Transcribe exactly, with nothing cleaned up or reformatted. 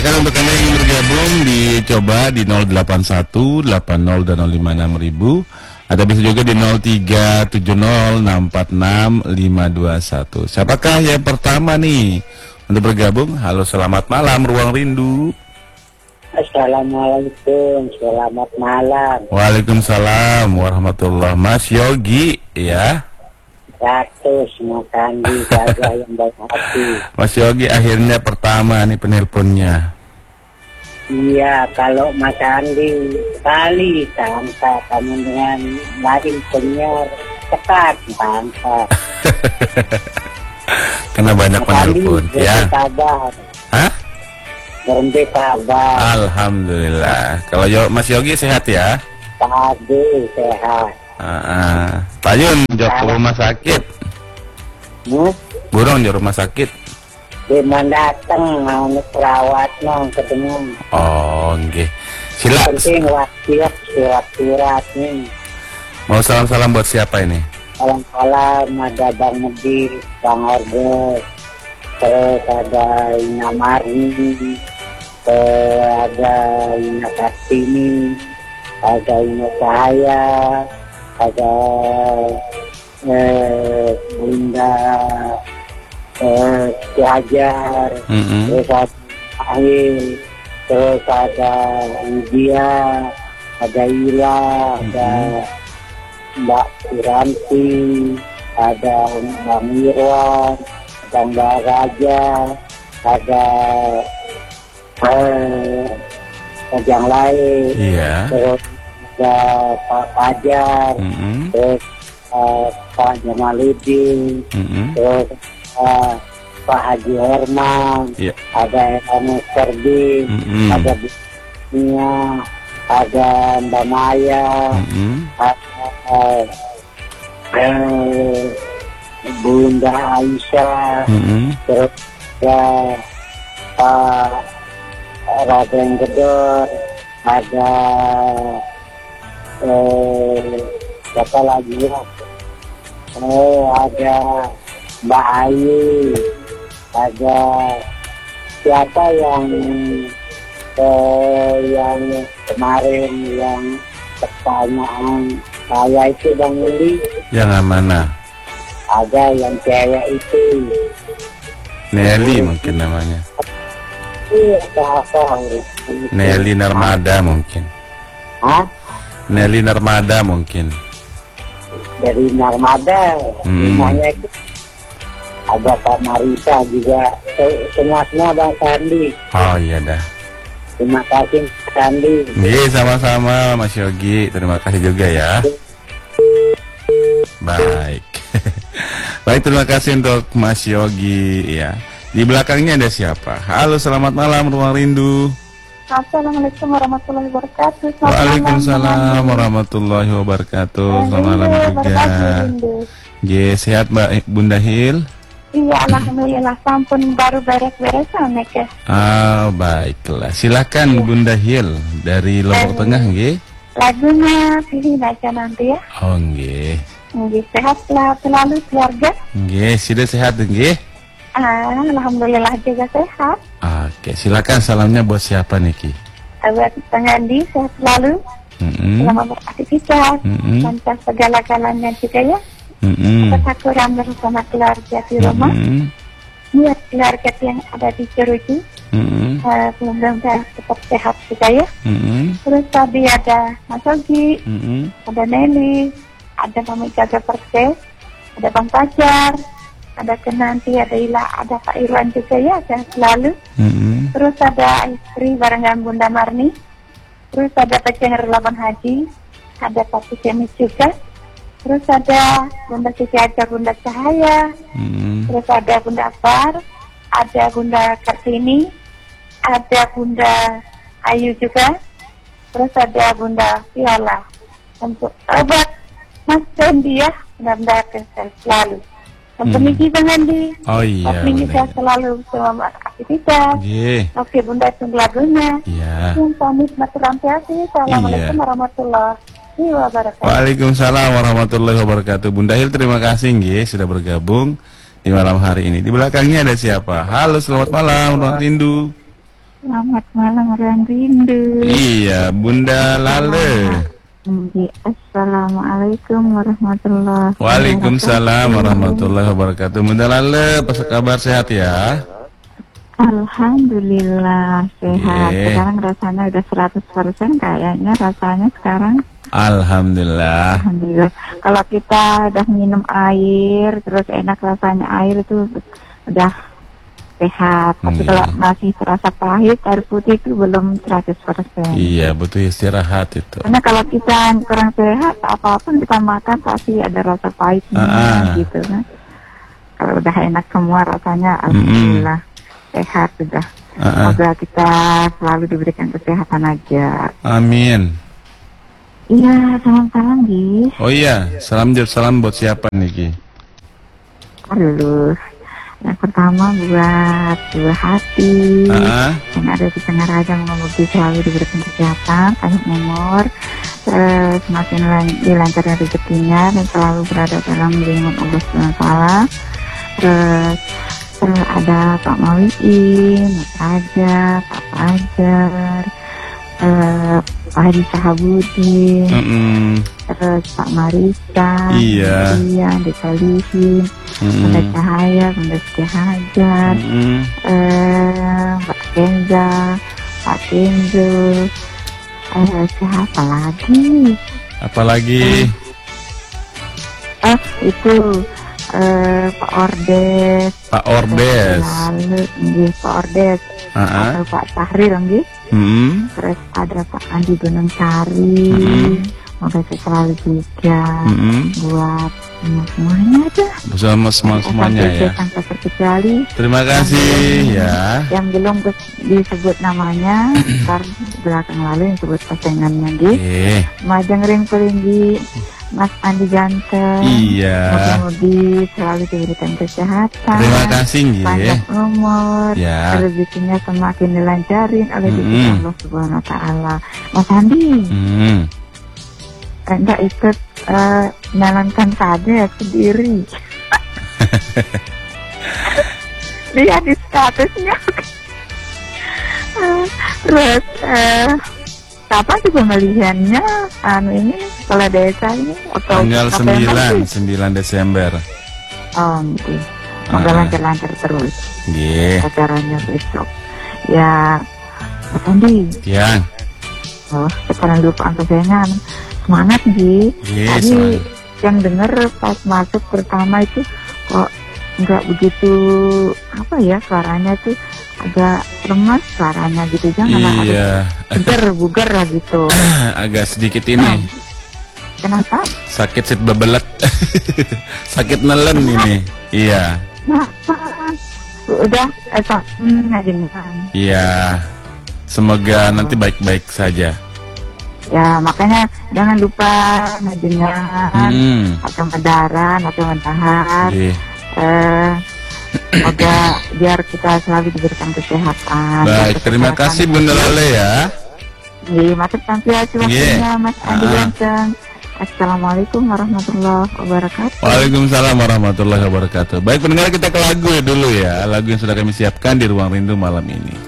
Silakan untuk Anda yang bergabung dicoba di nol delapan satu delapan nol dan nol lima enam ribu, atau bisa juga di nol tiga tujuh nol enam empat enam lima dua satu. Siapakah yang pertama nih untuk bergabung? Halo, selamat malam Ruang Rindu. Assalamualaikum, selamat malam. Waalaikumsalam warahmatullahi. Mas Yogi ya. Ratus Mas Andi saja yang baik hati. Mas Yogi akhirnya pertama nih penelponnya. Iya, kalau Mas Andi kali tanpa kamu dengan lain penyiar cepat tanpa. Karena banyak penelpon ya. Sabar. Hah? Berhenti sabar. Alhamdulillah. Kalau Yo, Mas Yogi sehat ya? Tadi sehat. Ah, Tayun jauh ke rumah sakit. Hmm? Burung di rumah sakit. Dimana datang mau perawat mau ketemu. Oh, nggih. Sila. Penting wasiat surat-surat nih. Mau salam-salam buat siapa ini? Salam-salam ada Bang Medi, Bang Orde, terus ada Ina Marni, terus ada Ina Kartini, ada Ina Cahaya, ada eh, Bunda eh, Tiajar, Mm-hmm. terus ada Ahil, terus ada Lydia, ada Ila, ada Mbak Piranti, ada Bang Irwan, ada Mbak Raja, ada eh, yang lain, Iya. terus ada Pak Fajar, Mm-hmm. terus uh, Pak Jamaluddin, Mm-hmm. terus uh, Pak Haji Herman, Iya. ada Ernest Serdi, Mm-hmm. ada Bu Nia, ada Mbak Maya, Mm-hmm. ada uh, eh, Bunda Aisyah, Mm-hmm. terus ada Pak Raden Gedor, ada eh, siapa lagi ya? Eh, ada Mbak Ayu, ada siapa yang eh, yang kemarin yang pertanyaan saya itu Bang Uli, Yang mana? ada yang cewek itu. Nelly mungkin namanya. Iya, apa? Nelly Narmada mungkin. Hah? Nelly Narmada mungkin. Dari Narmada, Hmm. rumahnya itu ada Pak Marisa juga, Se- semua-semua Bang Sandi. Oh iya dah. Terima kasih Bang Sandi. Nggih, sama-sama Mas Yogi. Terima kasih juga ya. Baik. Baik, terima kasih untuk Mas Yogi ya. Di belakangnya ada siapa? Halo, selamat malam Ruang Rindu. Assalamualaikum warahmatullahi wabarakatuh. Selamat Waalaikumsalam malam, warahmatullahi wabarakatuh. Bunda. Selamat malam Iya, juga. berkati, Bunda. Nggih, sehat Mbak Bunda Hil? Iya, alhamdulillah. Sampun baru beres-beres nek ya. Ah, baiklah. Silakan Bunda Hil dari Lombok Eh. Tengah nggih. Lagunya pilih aja nanti ya. Oh nggih. Nggih, sehat lah selalu keluarga. Nggih, sudah sehat nggih? Ah, alhamdulillah juga sehat. Oke, silakan salamnya buat siapa Niki? Buat Pengandi sehat selalu. Mm-mm. Selama beraktivitas, Mm-mm. lancar segala-galanya juga ya. Mm-mm. Ketakuran bersama keluarga di rumah. Mm-mm. Buat keluarga yang ada di Jeruji, Mm-mm. uh, semoga tetap sehat juga ya. Mm-mm. Terus tadi ada Mas Ogi, Mm-mm. ada Nelly, ada Mami Jaga Perses, ada Bang Fajar, ada Kenanti, ada Ila, ada Pak Irwan juga ya, ada selalu. Mm-mm. Terus ada istri barengan Bunda Marni, terus ada Pecengar Laban Haji, ada Pak Kemis juga, terus ada Bunda Siti Ajar, Bunda Cahaya, Mm-mm. terus ada Bunda Afar, ada Bunda Kartini, ada Bunda Ayu juga, terus ada Bunda Viola. Untuk obat Mas Fendi ya, benar-benar sehat selalu. Untuk Hmm. Niki Bang Andi, Oh iya. Mas Niki Bunda sehat Hil. selalu selama aktivitas. Nggih. Oke Bunda tunggu lagunya. Iya. Yang pamit Maturampiasi. Assalamualaikum warahmatullahi wabarakatuh. Waalaikumsalam warahmatullahi wabarakatuh. Bunda Hil, terima kasih nggih sudah bergabung di malam hari ini. Di belakangnya ada siapa? Halo, selamat malam Ruang Rindu. Selamat malam orang rindu. Iya, Bunda Lale. Nggih, Assalamualaikum warahmatullahi wabarakatuh. Waalaikumsalam warahmatullahi wabarakatuh. Bunda Lale, apa kabar, sehat ya? Alhamdulillah sehat. Yeah. Sekarang rasanya udah seratus persen kayaknya rasanya sekarang. Alhamdulillah. Alhamdulillah. Kalau kita udah minum air terus enak rasanya air itu udah sehat. Tapi Iya. kalau masih terasa pahit air putih itu belum seratus persen. Iya, butuh istirahat itu. Karena kalau kita kurang sehat apapun kita makan pasti ada rasa pahitnya Ah. gitu kan. Kalau udah enak semua rasanya alhamdulillah sehat sudah. Ah, ah. Semoga kita selalu diberikan kesehatan aja. Amin. Iya, salam-salam Gi. Oh iya, salam jawab salam buat siapa nih, Ki? Halo. Yang pertama buat dua hati Ah, ah. yang ada di tengah raja, semoga selalu diberikan kesehatan, panjang umur, terus semakin lan- dilancarkan rezekinya dan selalu berada dalam lindungan Allah subhanahu wa taala. Terus terus ada Pak Mawiin, Mas Raja, Pak Fajar, eh, Pak Haji Sahabudin, Mm-mm. terus Pak Marisa, Iya. Ian, Deka Lihin, Mm-mm. Bunda Cahaya, Bunda Setia Hajar, Mm-mm. eh, Mbak Kenza, Pak Kenzo, eh, siapa lagi? Apalagi? Eh, itu eh, Pak Ordes, Pak Ordes. lalu nggih, Pak Ordes, Ah, ah. atau Pak Tahril nggih. Mm-mm. Terus ada Pak Andi Gunung Sari, Mm-mm. semoga selalu juga Mm-mm. buat semua- semuanya aja. Bersama semua semuanya ya. Tanpa terkecuali Terima kasih ya. yang belum kes- disebut namanya, ntar belakang lalu yang sebut postingannya nggih. Eh, Majeng ring pelinggi Mas Andi Ganteng. iya. Mudah-mudahan selalu diberikan kesehatan. Terima kasih, Nggih. Panjang umur, Ya. rezekinya semakin dilancarin oleh Mm-mm. Gusti Allah Subhanahu Wa Taala. Mas Andi, Hmm. enggak ikut eh, jalankan saja ya sendiri. Lihat di statusnya. Eh, Terus eh, kapan sih pemilihannya? Anu ini kepala desa ini atau Tanggal November sembilan, sih? sembilan Desember. Oh, gitu. Semoga Ah. lancar-lancar terus Nggih. acaranya besok. Ya, Mas Andi, Tiang. oh, sekarang lupa angkanya. Semangat, Ji. Nggih, Tadi semangat. yang denger pas masuk pertama itu kok nggak begitu apa ya, suaranya tuh agak lemas suaranya gitu, jangan agak Iya. seger bugar lah gitu. Agak sedikit ini. Kenapa? Sakit sit bebelet. Sakit nelen ini. Iya. Nah, udah esok hmm, ngajengan. Iya. Semoga nanti baik-baik saja. Ya makanya jangan lupa ngajengan Hmm. atau medaran atau mendahar. Nggih. Eh, semoga biar kita selalu diberikan kesehatan. Baik, terima kasih Bunda Lale ya. Di mata tampil waktunya Iya. Mas Andi Ah. Ganteng. Assalamualaikum warahmatullahi wabarakatuh. Waalaikumsalam warahmatullahi wabarakatuh. Baik pendengar, kita ke lagu ya dulu ya. Lagu yang sudah kami siapkan di Ruang Rindu malam ini.